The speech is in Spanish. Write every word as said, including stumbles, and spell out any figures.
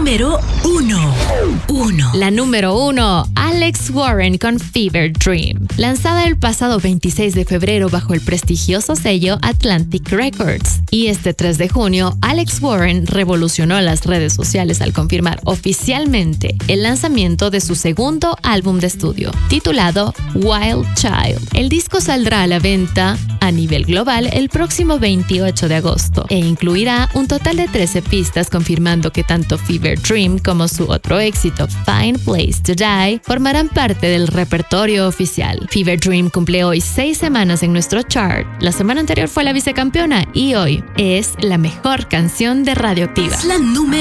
número uno. Uno. La número uno, Alex Warren con Fever Dream. Lanzada el pasado veintiséis de febrero bajo el prestigioso sello Atlantic Records. Y este tres de junio, Alex Warren revolucionó las redes sociales al confirmar oficialmente el lanzamiento de su segundo álbum de estudio, titulado Wild Child. El disco saldrá a la venta a nivel global el próximo veintiocho de agosto e incluirá un total de trece pistas, confirmando que tanto Fever Dream como su otro éxito, Fine Place to Die, formarán parte del repertorio oficial. Fever Dream cumple hoy seis semanas en nuestro chart. La semana anterior fue la vicecampeona y hoy es la mejor canción de Radioactiva. Es la número